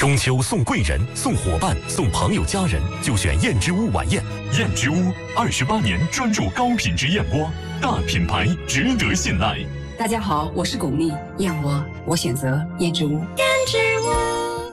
中秋送贵人、送伙伴、送朋友家人，就选燕之屋晚宴。燕之屋28年专注高品质燕窝，大品牌值得信赖。 大家好，我是巩俐，燕窝我选择燕之屋。燕之屋，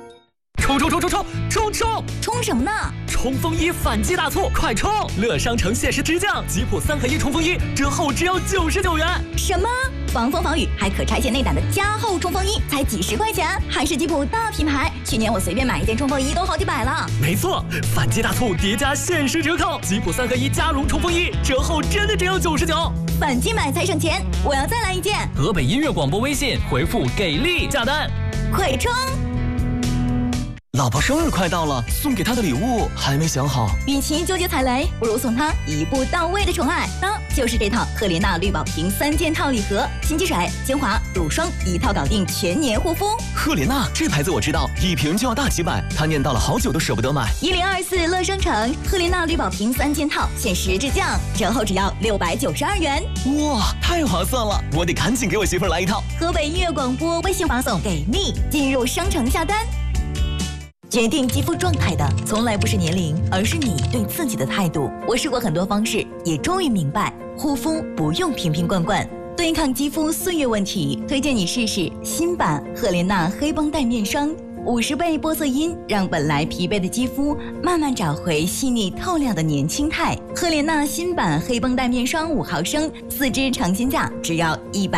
冲什么呢？ 冲锋衣反击大促，快冲！乐商城限时直降，吉普3合1冲锋衣折后只要99元。 什么？防风防雨还可拆卸内胆的加厚冲锋衣才几十块钱，还是吉普大品牌。去年我随便买一件冲锋衣都好几百了。 没错，反击大促叠加限时折扣，吉普3合1加绒冲锋衣折后真的只有99。 反击买才省钱，我要再来一件。 河北音乐广播微信回复给力下单， 快冲！ 老婆生日快到了，送给她的礼物还没想好。 与其纠结踩雷，不如送她一步到位的宠爱。那就是这套赫莲娜绿宝瓶3件套礼盒，新积水、精华、乳霜一套搞定全年护肤。 赫莲娜这牌子我知道，一瓶就要大几百，她念叨了好久都舍不得买。 1024乐商城赫莲娜绿宝瓶3件套限时直降，折后只要692元。 哇，太划算了！我得赶紧给我媳妇来一套。 河北音乐广播微信发送给力，进入商城下单。决定肌肤状态的从来不是年龄，而是你对自己的态度。我试过很多方式，也终于明白，护肤不用瓶瓶罐罐。对抗肌肤岁月问题，推荐你试试新版赫莲娜黑绷带面霜，50倍玻色因，让本来疲惫的肌肤慢慢找回细腻透亮的年轻态。赫莲娜新版黑绷带面霜5毫升，4支尝鲜价只要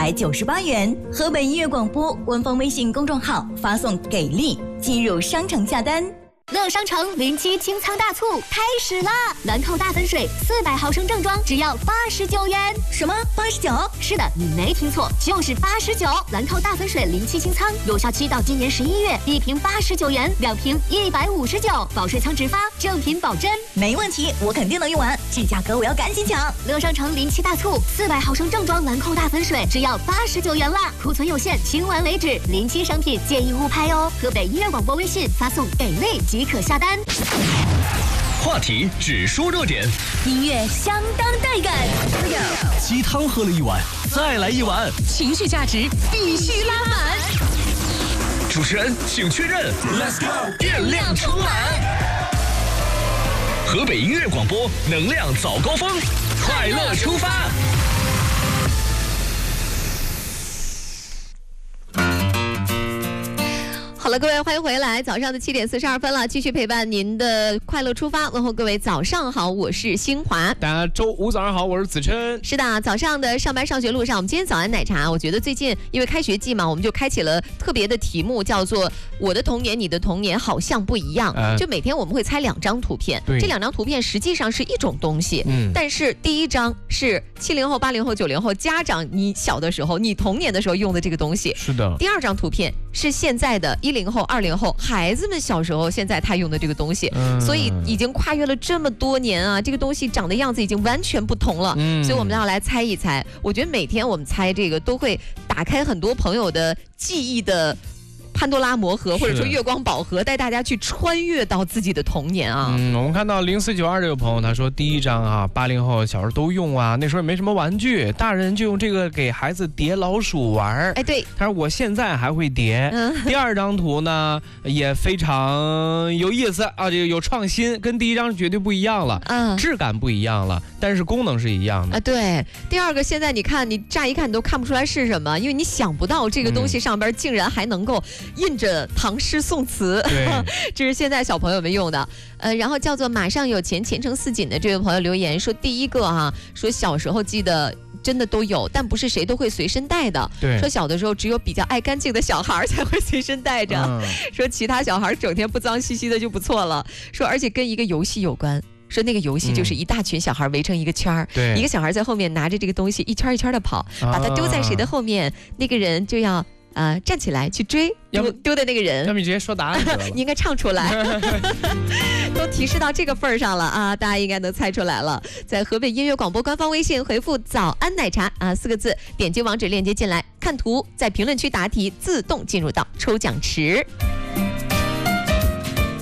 198元。河北音乐广播官方微信公众号发送给力，进入商城下单。 乐商城07清仓大促开始啦！兰蔻大粉水400毫升正装只要89元。 什么89？ 是的，你没听错，就是89。兰蔻大粉水07清仓，有效期到今年11月，一瓶89元，2瓶159，保水仓直发，正品保真。 没问题，我肯定能用完，这价格我要赶紧抢！ 乐商城07大促，400毫升正装兰蔻大粉水只要89元啦，库存有限，清完为止。07商品建议勿拍哦。河北音乐广播微信发送给力即可下单。 话题只说热点， 音乐相当带感。 鸡汤喝了一碗，再来一碗， 情绪价值必须拉满。 主持人请确认 ，Let's go， 电量充满。河北音乐广播，能量早高峰，快乐出发。 好了，各位欢迎回来，早上的7点42分了，继续陪伴您的快乐出发，问候各位早上好，我是新华。 大家周五早上好，我是子琛。 是的，早上的上班上学路上，我们今天早安奶茶，我觉得最近因为开学季嘛，我们就开启了特别的题目，叫做我的童年你的童年好像不一样。就每天我们会猜2张图片，这2张图片实际上是一种东西，但是第一张是70后、80后、90后家长你小的时候，你童年的时候用的这个东西。 是的。 第2张图片是现在的10后、20后孩子们小时候现在他用的这个东西，所以已经跨越了这么多年啊，这个东西长的样子已经完全不同了。所以我们要来猜一猜。我觉得每天我们猜这个都会打开很多朋友的记忆的潘多拉魔盒，或者说月光宝盒，带大家去穿越到自己的童年啊。 我们看到0492这个朋友，他说第一张啊，80后小时候都用啊，那时候也没什么玩具，大人就用这个给孩子叠老鼠玩。 哎，对， 他说我现在还会叠。第2张图呢也非常有意思啊，这个有创新，跟第一张绝对不一样了，质感不一样了，但是功能是一样的。 对，第2个现在你看，你乍一看你都看不出来是什么，因为你想不到这个东西上边竟然还能够印着唐诗宋词，这是现在小朋友们用的。然后叫做马上有钱前程似锦的这位朋友留言说，第一个说小时候记得真的都有，但不是谁都会随身带的。说小的时候只有比较爱干净的小孩才会随身带着，说其他小孩整天不脏兮兮的就不错了。说而且跟一个游戏有关。说那个游戏就是一大群小孩围成一个圈儿，一个小孩在后面拿着这个东西一圈一圈的跑，把它丢在谁的后面，那个人就要站起来去追丢的那个人。 要不你直接说答案得了。 你应该唱出来。都提示到这个份儿上了啊，大家应该能猜出来了。在河北音乐广播官方微信回复早安奶茶4个字，点击网址链接进来看图，在评论区答题，自动进入到抽奖池。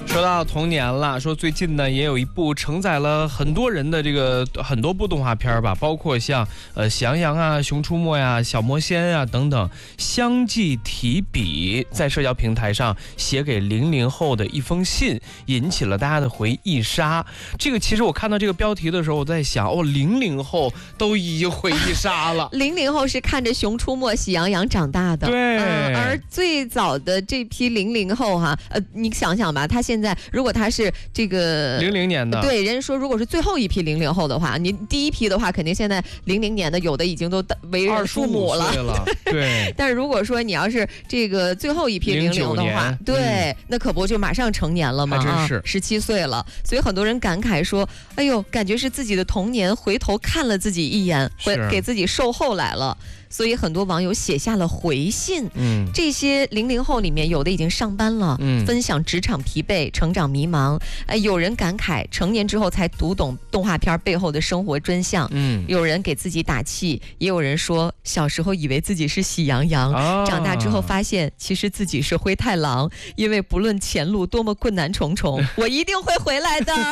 说到童年了，说最近呢也有一部承载了很多人的这个很多部动画片吧，包括像喜羊羊啊、熊出没呀、小魔仙呀等等，相继提笔在社交平台上写给00后的一封信，引起了大家的回忆杀。这个其实我看到这个标题的时候，我在想，00后都已经回忆杀了。 00后是看着熊出没、喜羊羊长大的， 对。 而最早的这批00后哈，你想想吧，他现在如果他是这个 00年的， 对，人家说如果是最后一批00后的话，你第一批的话，肯定现在00年的有的已经都为人父母了。 对。 但是如果说你要是这个最后一批00的话，对，那可不就马上成年了吗？ 还真是 17岁了。所以很多人感慨说，哎呦，感觉是自己的童年回头看了自己一眼，给自己售后来了。所以很多网友写下了回信，这些00后里面有的已经上班了，分享职场疲惫、成长迷茫，有人感慨成年之后才读懂动画片背后的生活真相，有人给自己打气，也有人说小时候以为自己是喜羊羊，长大之后发现其实自己是灰太狼，因为不论前路多么困难重重，我一定会回来的。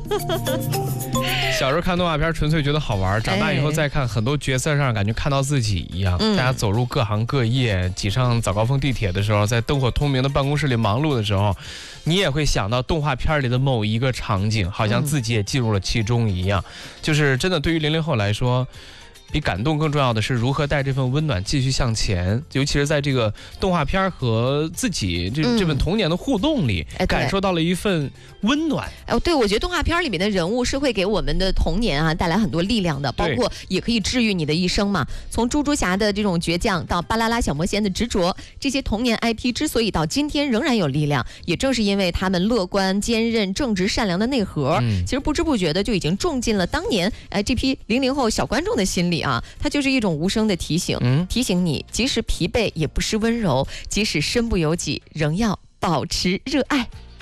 小时候看动画片纯粹觉得好玩，长大以后再看，很多角色上感觉看到自己一样。大家走入各行各业，挤上早高峰地铁的时候，在灯火通明的办公室里忙碌的时候，你也会想到动画片里的某一个场景，好像自己也进入了其中一样。就是真的对于00后来说，比感动更重要的是如何带这份温暖继续向前，尤其是在这个动画片和自己这份童年的互动里，感受到了一份温暖。 对，我觉得动画片里面的人物是会给我们的童年啊带来很多力量的，包括也可以治愈你的一生嘛。从猪猪侠的这种倔强到巴啦啦小魔仙的执着，这些童年 IP 之所以到今天仍然有力量，也正是因为他们乐观、坚韧、正直、善良的内核，其实不知不觉的就已经种进了当年这批00后小观众的心里啊。它就是一种无声的提醒，提醒你即使疲惫也不失温柔，即使身不由己仍要保持热爱。